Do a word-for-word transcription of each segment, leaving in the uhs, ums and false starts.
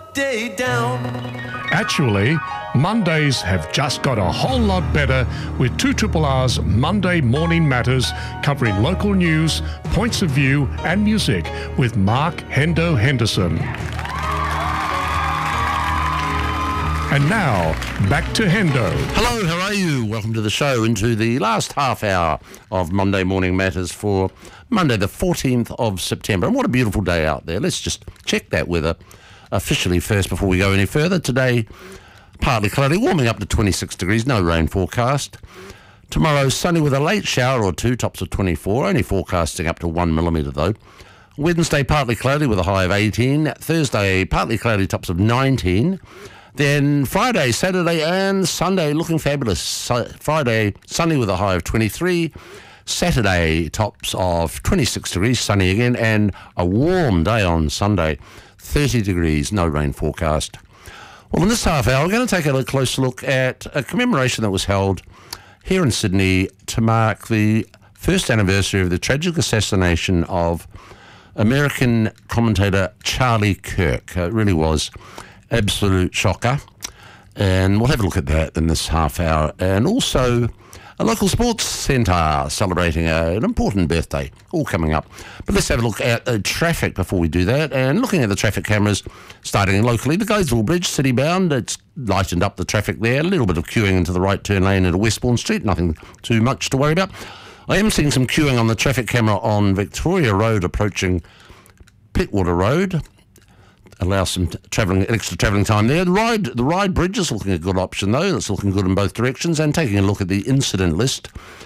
day down. Actually, Mondays have just got a whole lot better with two R R's Monday Morning Matters, covering local news, points of view and music with Mark Hendo Henderson. And now, back to Hendo. Hello, how are you? Welcome to the show, into the last half hour of Monday Morning Matters for Monday the fourteenth of September. And what a beautiful day out there. Let's just check that weather officially first before we go any further. Today, partly cloudy, warming up to twenty-six degrees, no rain forecast. Tomorrow, sunny with a late shower or two, tops of twenty-four, only forecasting up to one millimetre though. Wednesday, partly cloudy with a high of eighteen. Thursday, partly cloudy, tops of nineteen. Then Friday, Saturday and Sunday looking fabulous. So, Friday, sunny with a high of twenty-three. Saturday, tops of twenty-six degrees, sunny again, and a warm day on Sunday, thirty degrees, no rain forecast. Well, in this half hour, we're going to take a close look at a commemoration that was held here in Sydney to mark the first anniversary of the tragic assassination of American commentator Charlie Kirk. It really was absolute shocker, and we'll have a look at that in this half hour. And also a local sports centre celebrating a, an important birthday, all coming up. But let's have a look at uh, traffic before we do that. And looking at the traffic cameras, starting locally, the Gladesville Bridge, city bound, it's lightened up the traffic there. A little bit of queuing into the right turn lane at Westbourne Street, nothing too much to worry about. I am seeing some queuing on the traffic camera on Victoria Road approaching Pittwater Road. Allow some travelling, extra travelling time there. The Ryde, the Ryde Bridge is looking a good option though. It's looking good in both directions. And taking a look at the incident list,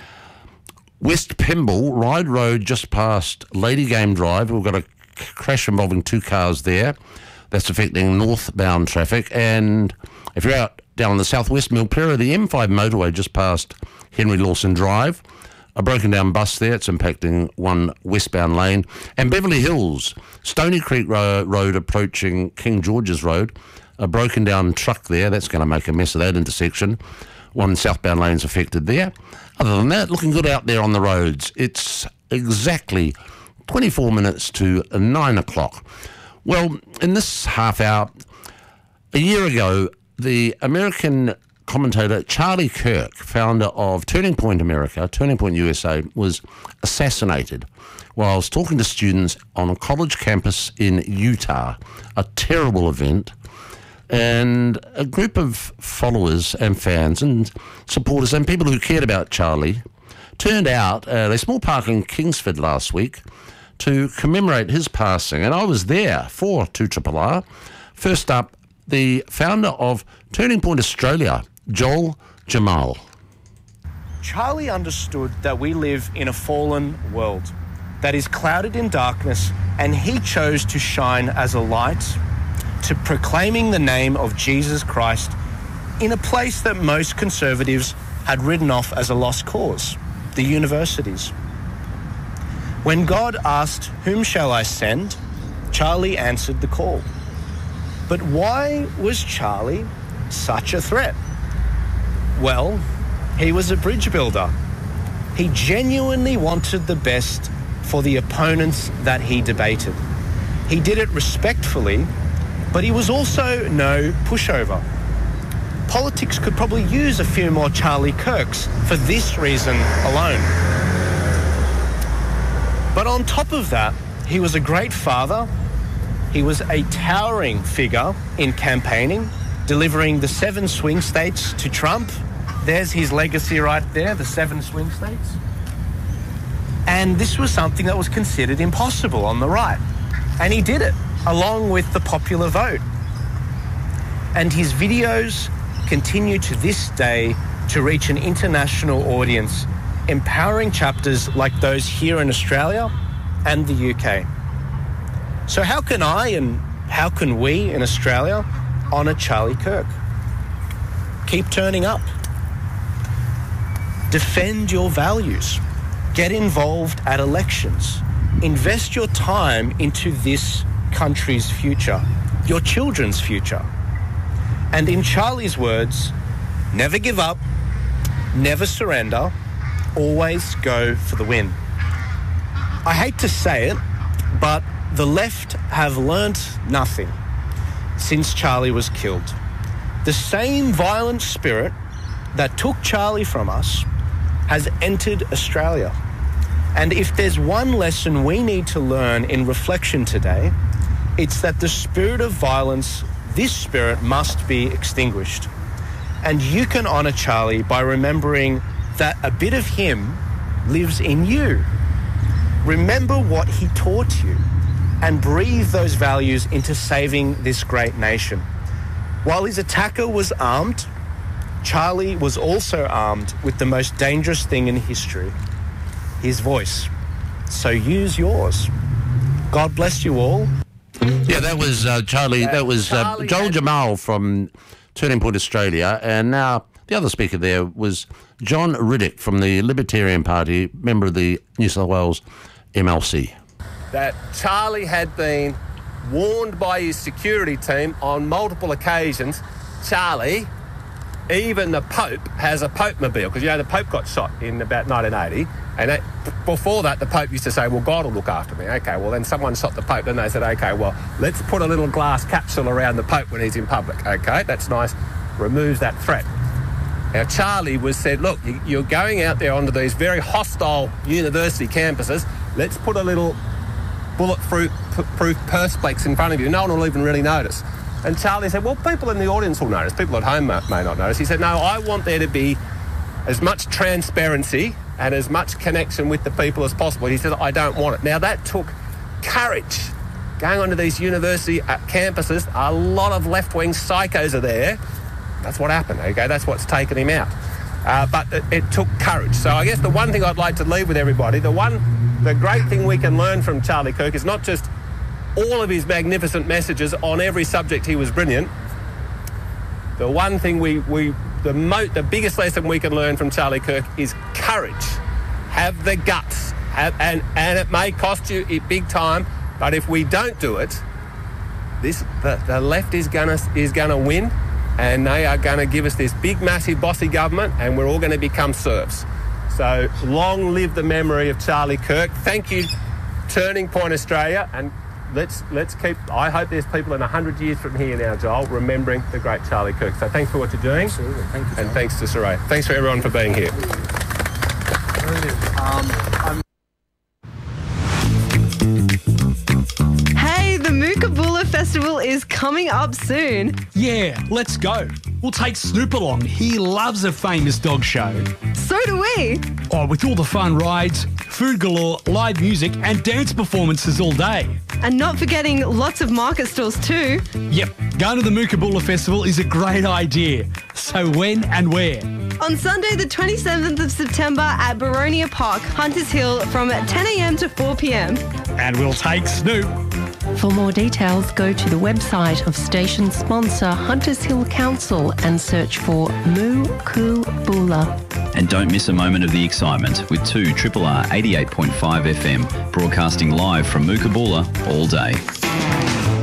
West Pymble, Ryde Road just past Lady Game Drive. We've got a crash involving two cars there. That's affecting northbound traffic. And if you're out down on the southwest Milpera, the M five motorway just past Henry Lawson Drive. A broken down bus there, it's impacting one westbound lane. And Beverly Hills, Stony Creek Ro- Road approaching King George's Road. A broken down truck there, that's going to make a mess of that intersection. One southbound lane's affected there. Other than that, looking good out there on the roads. It's exactly twenty-four minutes to nine o'clock. Well, in this half hour, a year ago, the American commentator Charlie Kirk, founder of Turning Point America, Turning Point U S A, was assassinated whilst talking to students on a college campus in Utah. A terrible event. And a group of followers and fans and supporters and people who cared about Charlie turned out at a small park in Kingsford last week to commemorate his passing. And I was there for two R R. First up, the founder of Turning Point Australia, Joel Jamal. Charlie understood that we live in a fallen world that is clouded in darkness, and he chose to shine as a light to proclaiming the name of Jesus Christ in a place that most conservatives had written off as a lost cause, the universities. When God asked, "Whom shall I send?" Charlie answered the call. But why was Charlie such a threat? Well, he was a bridge builder. He genuinely wanted the best for the opponents that he debated. He did it respectfully, but he was also no pushover. Politics could probably use a few more Charlie Kirks for this reason alone. But on top of that, he was a great father. He was a towering figure in campaigning, delivering the seven swing states to Trump. There's his legacy right there, the seven swing states. And this was something that was considered impossible on the right. And he did it, along with the popular vote. And his videos continue to this day to reach an international audience, empowering chapters like those here in Australia and the U K. So how can I and how can we in Australia honour Charlie Kirk? Keep turning up. Defend your values. Get involved at elections. Invest your time into this country's future, your children's future. And in Charlie's words, never give up, never surrender, always go for the win. I hate to say it, but the left have learnt nothing. since Charlie was killed. The same violent spirit that took Charlie from us has entered Australia. And if there's one lesson we need to learn in reflection today, it's that the spirit of violence, this spirit, must be extinguished. And you can honour Charlie by remembering that a bit of him lives in you. Remember what he taught you and breathe those values into saving this great nation. While his attacker was armed, Charlie was also armed with the most dangerous thing in history, his voice. So use yours. God bless you all. Yeah, that was uh, Charlie. Yeah, that was uh, Charlie Joel had- Jamal from Turning Point Australia. And now the other speaker there was John Riddick from the Libertarian Party, member of the New South Wales M L C. That Charlie had been warned by his security team on multiple occasions. Charlie, even the Pope has a Pope-mobile, because, you know, the Pope got shot in about nineteen eighty, and that, before that, the Pope used to say, well, God will look after me. OK, well, then someone shot the Pope, then they said, OK, well, let's put a little glass capsule around the Pope when he's in public. OK, that's nice. Removes that threat. Now, Charlie was said, look, you- you're going out there onto these very hostile university campuses. Let's put a little bulletproof proof perspex in front of you. No one will even really notice. And Charlie said, well, people in the audience will notice. People at home may, may not notice. He said, no, I want there to be as much transparency and as much connection with the people as possible. He said, I don't want it. Now, that took courage. Going onto these university uh, campuses, a lot of left-wing psychos are there. That's what happened, okay? That's what's taken him out. Uh, but it, it took courage. So I guess the one thing I'd like to leave with everybody, the one, the great thing we can learn from Charlie Kirk is not just all of his magnificent messages on every subject. He was brilliant. The one thing we, we the mo- the biggest lesson we can learn from Charlie Kirk is courage. Have the guts. Have, and, and it may cost you it big time, but if we don't do it, this the, the left is gonna is gonna win, and they are gonna give us this big, massive, bossy government, and we're all gonna become serfs. So long live the memory of Charlie Kirk. Thank you, Turning Point Australia, and let's let's keep. I hope there's people in a hundred years from here now, Joel, remembering the great Charlie Kirk. So thanks for what you're doing. Absolutely. Thank you, and thanks to Saray. Thanks for everyone for being here. Um, I'm Hey, the Mookaboola Festival is coming up soon. Yeah, let's go. We'll take Snoop along. He loves a famous dog show. So do we. Oh, with all the fun rides, food galore, live music and dance performances all day. And not forgetting lots of market stalls too. Yep, going to the Mookaboola Festival is a great idea. So when and where? On Sunday the twenty-seventh of September at Baronia Park, Hunters Hill from ten a m to four p m. And we'll take Snoop. For more details, go to the website of station sponsor Hunters Hill Council and search for Mookaboola. And don't miss a moment of the excitement with two R R R eighty-eight point five F M broadcasting live from Mookaboola all day.